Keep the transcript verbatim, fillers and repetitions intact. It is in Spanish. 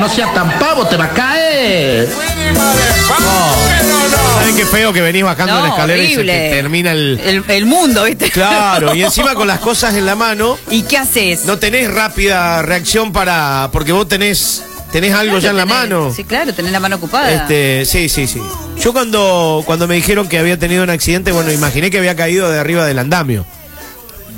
no seas tan pavo, te va a caer. Oh. ¿Saben qué feo que venís bajando No, la escalera y se horrible. te termina el... El, el mundo, ¿viste? Claro, y encima con las cosas en la mano, ¿Y qué haces? no tenés rápida reacción para... Porque vos tenés, tenés algo Claro, ya en la tenés- mano. Sí, claro, tenés la mano ocupada. Este, sí, sí, sí. Yo cuando, cuando me dijeron que había tenido un accidente, bueno, imaginé que había caído de arriba del andamio.